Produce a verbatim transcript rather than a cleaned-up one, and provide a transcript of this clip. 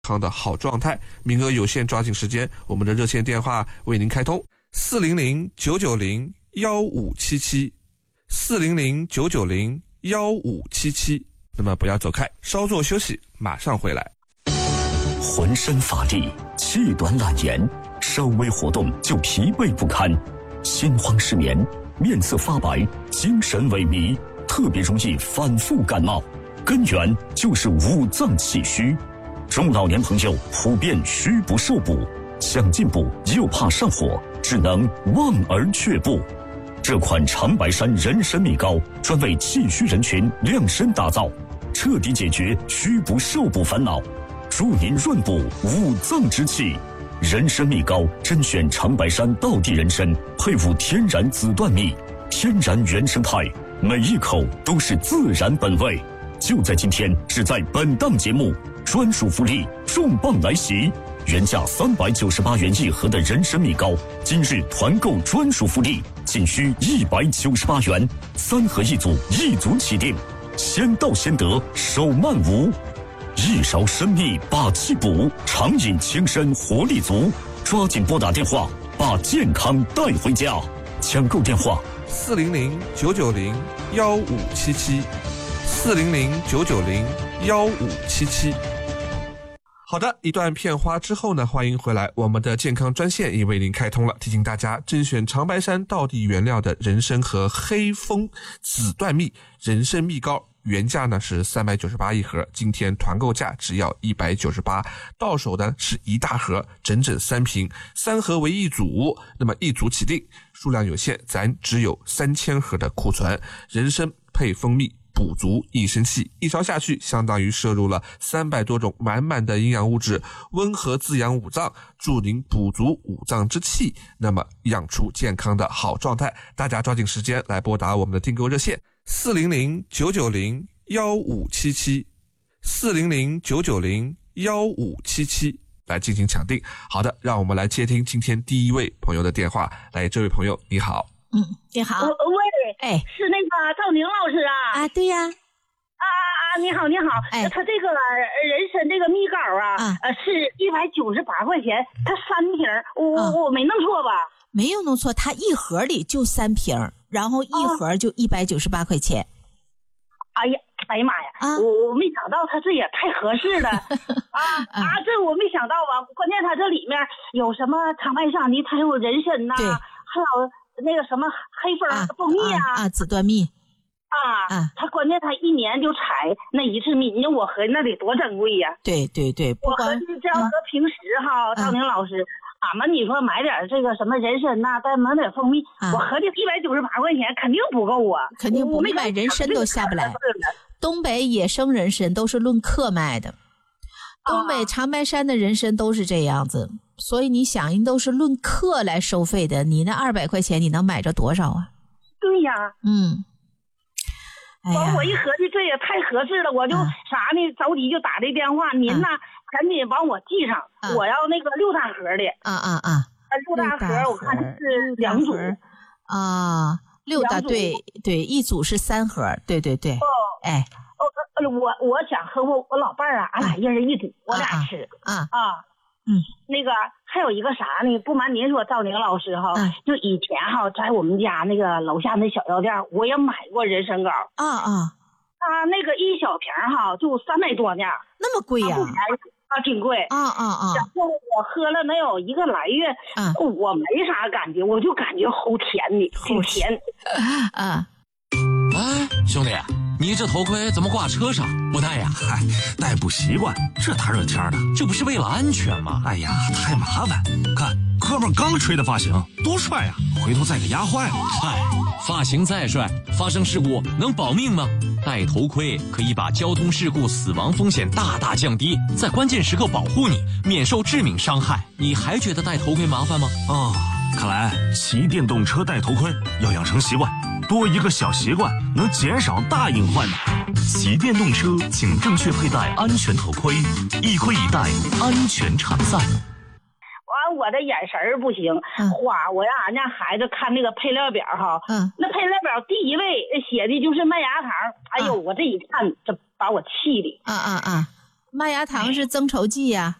康的好状态，名额有限，抓紧时间，我们的热线电话为您开通四零零九九零幺五七七四零零九九零幺五七七。那么不要走开，稍作休息，马上回来。 浑身乏力，气短懒言，稍微活动就疲惫不堪，心慌失眠，面色发白，精神萎靡，特别容易反复感冒，根源就是五脏气虚。中老年朋友普遍虚不受补，想进补又怕上火，只能望而却步。这款长白山人参蜜膏专为气虚人群量身打造，彻底解决虚不受补烦恼，助您润补五脏之气。人参蜜膏甄选长白山道地人参，配伍天然紫段蜜，天然原生态，每一口都是自然本味。就在今天，只在本档节目，专属福利重磅来袭！原价三百九十八元一盒的人参蜜膏，今日团购专属福利，仅需一百九十八元，三盒一组，一组起订，先到先得，手慢无。一勺参蜜把气补，常饮轻身活力足，抓紧拨打电话，把健康带回家。抢购电话： 四零零九九零幺五七七，四零零九九零幺五七七。好的，一段片花之后呢，欢迎回来，我们的健康专线已为您开通了，提醒大家甄选长白山道地原料的人参和黑蜂紫段蜜人参蜜膏，原价呢是三百九十八一盒，今天团购价只要一百九十八，到手呢是一大盒，整整三瓶，三盒为一组，那么一组起订，数量有限，咱只有三千盒的库存，人参配蜂蜜，补足益生气，一勺下去相当于摄入了三百多种满满的营养物质，温和滋养五脏，助您补足五脏之气，那么养出健康的好状态。大家抓紧时间来拨打我们的订购热线四零零九九零幺五七七，四零零九九零幺五七七来进行抢订。好的，让我们来接听今天第一位朋友的电话。来，这位朋友你好。 嗯，你好。 喂， 哎， 是那个赵宁老师啊？ 啊，对呀。 啊啊啊！你好，你好。哎，他这个人参这个蜜膏啊，啊呃，是一百九十八块钱，它三瓶，我、啊、我没弄错吧？ 没有弄错，它一盒里就三瓶，然后一盒就一百九十八块钱。 哎呀，哎呀妈呀！啊、我我没想到他这也太合适了啊啊！这我没想到吧？关键他这里面有什么长白山的，它有人参呐、啊，还有那个什么黑蜂蜂蜜啊， 啊，紫段蜜啊啊！他关键他一年就采那一次蜜，你说我合计那得多珍贵呀！ 对对对， 我合计这要和平时哈，赵宁老师。俺们你说买点这个什么人参呐、啊，再买点蜂蜜，啊、我合计一百九十八块钱肯定不够啊， 肯定不够，买人参都下不来。东北野生人参都是论克卖的，东北长白山的人参都是这样子，所以你想，人都是论克来收费的，你那二百块钱你能买着多少啊？ 对呀， 嗯。 完、哎，我一合计这也太合适了，我就啥呢？着急就打这电话，您呢赶紧帮我记上，啊、我要那个六大盒的。 啊啊啊！ 六大盒，我看是两组。 啊，六大对对，一组是三盒，对对对。哦，哎， 哦，我我想和我我老伴儿啊，俺俩一人一组，我俩吃。 啊啊。 嗯， 那个还有一个啥呢？不瞒您说，赵宁老师哈，嗯、就以前哈，在我们家那个楼下那小药店，我也买过人参膏。 啊啊， 啊，那个一小瓶哈，就三百多呢， 那么贵呀、啊？ 啊，挺贵。 啊啊啊！ 然后我喝了能有一个来月，啊、我没啥感觉，我就感觉齁甜的，挺甜。 啊， 哎，兄弟。你这头盔怎么挂车上不戴呀？ 嗨，戴不习惯，这大热天的， 这不是为了安全吗？ 哎呀，太麻烦！看哥们刚吹的发型多帅呀，回头再给压坏了。 嗨，发型再帅，发生事故能保命吗？戴头盔可以把交通事故死亡风险大大降低，在关键时刻保护你，免受致命伤害。你还觉得戴头盔麻烦吗？ 哦，看来骑电动车戴头盔要养成习惯，多一个小习惯能减少大隐患呢。 骑电动车请正确佩戴安全头盔，一盔一戴，安全常在。 完，我的眼神儿不行， 嗯、 花，我让俺家孩子看那个配料表哈， 嗯， 那配料表第一位写的就是麦芽糖，哎呦，啊、我这一看，这把我气的， 啊啊啊！ 麦芽糖是增稠剂呀、